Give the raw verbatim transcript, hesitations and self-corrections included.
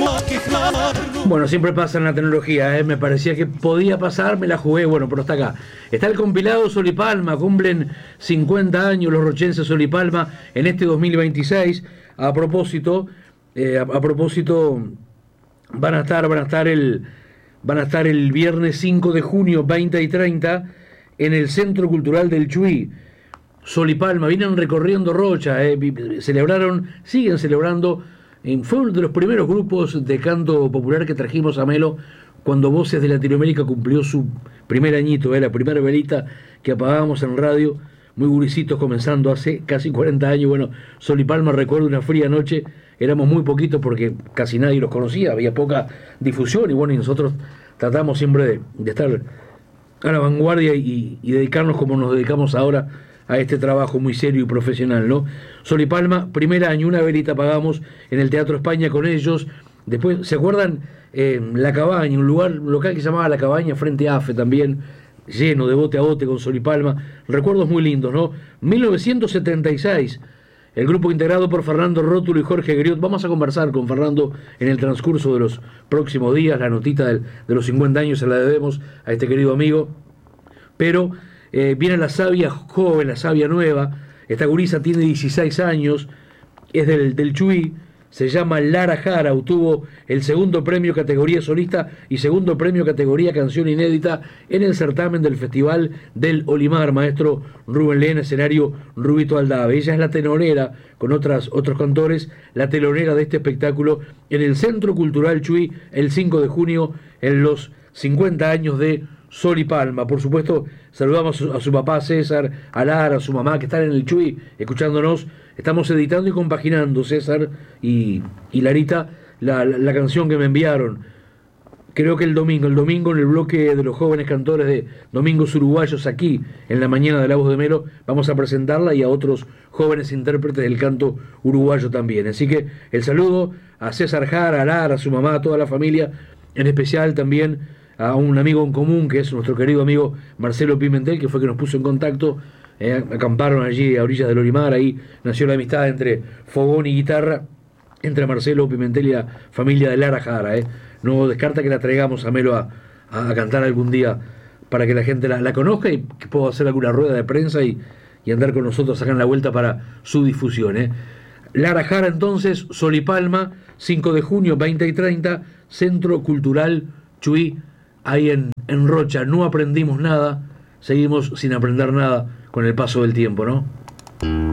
Bueno, siempre pasa en la tecnología, ¿eh? Me parecía que podía pasar, me la jugué, bueno, pero está acá. Está el compilado Sol y Palma, cumplen cincuenta años los rochenses Sol y Palma en este dos mil veintiséis. A propósito, eh, a, a propósito, van a estar, van a estar el, van a estar el viernes cinco de junio, veinte y treinta, en el Centro Cultural del Chuy. Sol y Palma, vienen recorriendo Rocha, eh, celebraron, siguen celebrando. Fue uno de los primeros grupos de canto popular que trajimos a Melo cuando Voces de Latinoamérica cumplió su primer añito, ¿eh? La primera velita que apagábamos en radio, muy guricitos, comenzando hace casi cuarenta años. Bueno, Sol y Palma, recuerdo una fría noche, éramos muy poquitos porque casi nadie los conocía, había poca difusión y bueno, y nosotros tratamos siempre de, de estar a la vanguardia y, y dedicarnos como nos dedicamos ahora a este trabajo muy serio y profesional, ¿no? Sol y Palma, primer año, una velita pagamos en el Teatro España con ellos. Después, ¿se acuerdan? Eh, La Cabaña, un lugar local que se llamaba La Cabaña, frente a AFE también, lleno de bote a bote con Sol y Palma. Recuerdos muy lindos, ¿no? mil novecientos setenta y seis, el grupo integrado por Fernando Rótulo y Jorge Griot. Vamos a conversar con Fernando en el transcurso de los próximos días. La notita del, de los cincuenta años se la debemos a este querido amigo. Pero Eh, viene la savia joven, la savia nueva. Esta gurisa tiene dieciséis años, es del, del Chuy, se llama Lara Jara, obtuvo el segundo premio categoría solista y segundo premio categoría canción inédita en el certamen del Festival del Olimar. Maestro Rubén León, escenario Rubito Aldave. Ella es la telonera, con otras, otros cantores, la telonera de este espectáculo en el Centro Cultural Chuy el cinco de junio, en los cincuenta años de Sol y Palma. Por supuesto, saludamos a su, a su papá César, a Lara, a su mamá que están en el Chuy escuchándonos. Estamos editando y compaginando, César y, y Larita, la, la, la canción que me enviaron. Creo que el domingo, el domingo en el bloque de los jóvenes cantores de Domingos Uruguayos, aquí en la mañana de La Voz de Melo, vamos a presentarla y a otros jóvenes intérpretes del canto uruguayo también. Así que el saludo a César Jara, a Lara, a su mamá, a toda la familia, en especial también a un amigo en común que es nuestro querido amigo Marcelo Pimentel, que fue que nos puso en contacto. Eh, acamparon allí a orillas del Olimar, ahí nació la amistad entre fogón y guitarra, entre Marcelo Pimentel y la familia de Lara Jara. Eh. No descarta que la traigamos a Melo a, a, a cantar algún día para que la gente la, la conozca y que pueda hacer alguna rueda de prensa y, y andar con nosotros, sacan la vuelta para su difusión. Eh. Lara Jara entonces, Sol y Palma, cinco de junio, veinte y treinta, Centro Cultural Chuy, ahí en, en Rocha. No aprendimos nada, seguimos sin aprender nada con el paso del tiempo, ¿no?